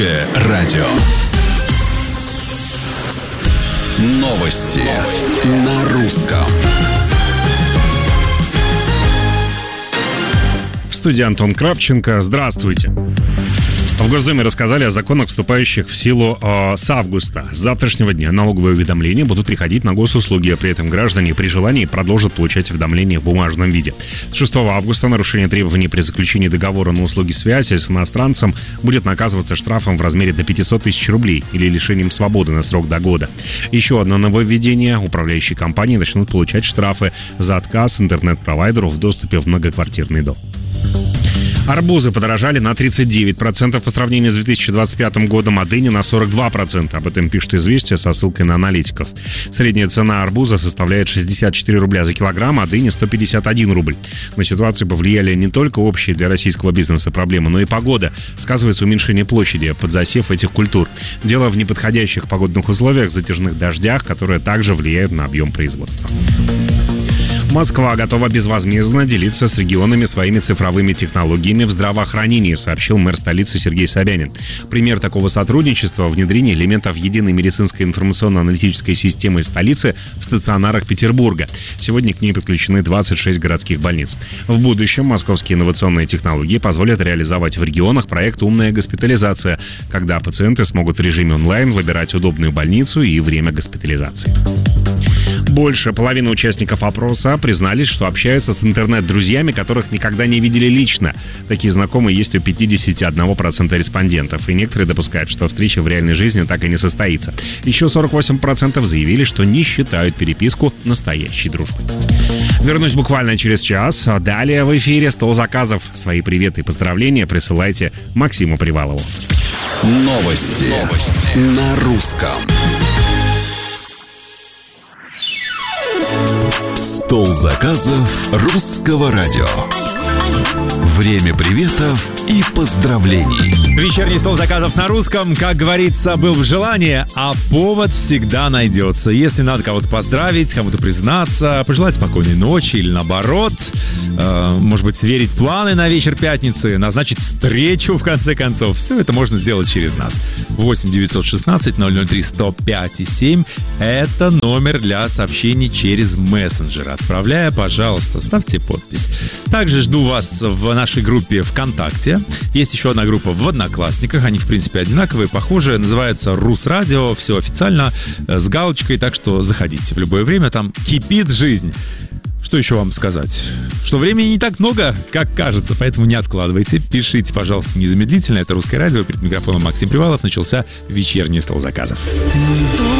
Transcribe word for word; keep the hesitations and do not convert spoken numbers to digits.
Радио. Новости, Новости на русском. В студии Антон Кравченко. Здравствуйте. В Госдуме рассказали о законах, вступающих в силу э, с августа. С завтрашнего дня налоговые уведомления будут приходить на госуслуги. При этом граждане при желании продолжат получать уведомления в бумажном виде. С шестого августа нарушение требований при заключении договора на услуги связи с иностранцем будет наказываться штрафом в размере до пятьсот тысяч рублей или лишением свободы на срок до года. Еще одно нововведение. Управляющие компании начнут получать штрафы за отказ интернет-провайдеру в доступе в многоквартирный дом. Арбузы подорожали на тридцать девять процентов по сравнению с две тысячи двадцать пятым годом, а дыни на сорок два процента. Об этом пишет «Известия» со ссылкой на аналитиков. Средняя цена арбуза составляет шестьдесят четыре рубля за килограмм, а дыни сто пятьдесят один рубль. На ситуацию повлияли не только общие для российского бизнеса проблемы, но и погода. Сказывается уменьшение площади под засев этих культур. Дело в неподходящих погодных условиях, затяжных дождях, которые также влияют на объем производства. Москва готова безвозмездно делиться с регионами своими цифровыми технологиями в здравоохранении, сообщил мэр столицы Сергей Собянин. Пример такого сотрудничества — внедрение элементов единой медицинской информационно-аналитической системы столицы в стационарах Петербурга. Сегодня к ней подключены двадцать шесть городских больниц. В будущем московские инновационные технологии позволят реализовать в регионах проект «Умная госпитализация», когда пациенты смогут в режиме онлайн выбирать удобную больницу и время госпитализации. Больше половины участников опроса признались, что общаются с интернет-друзьями, которых никогда не видели лично. Такие знакомые есть у пятьдесят один процент респондентов, и некоторые допускают, что встреча в реальной жизни так и не состоится. Еще сорок восемь процентов заявили, что не считают переписку настоящей дружбой. Вернусь буквально через час. Далее в эфире «Стол заказов». Свои приветы и поздравления присылайте Максиму Привалову. Новости, Новости. на русском. Стол заказов русского радио. Время приветов и поздравлений. Вечерний стол заказов на русском, как говорится, был в желании, а повод всегда найдется. Если надо кого-то поздравить, кому-то признаться, пожелать спокойной ночи или наоборот, э, может быть, сверить планы на вечер пятницы, назначить встречу в конце концов. Все это можно сделать через нас. восемь девятьсот шестнадцать ноль ноль три сто пять и семь — это номер для сообщений через мессенджер. Отправляя, пожалуйста, ставьте подпись. Также жду вас в нашей группе ВКонтакте. Есть еще одна группа в Одноклассниках. Они, в принципе, одинаковые, похожие. Называется «Русрадио». Все официально, с галочкой. Так что заходите в любое время. Там кипит жизнь. Что еще вам сказать? Что времени не так много, как кажется, поэтому не откладывайте. Пишите, пожалуйста, незамедлительно. Это «Русское радио». Перед микрофоном Максим Привалов. Начался вечерний стол заказов.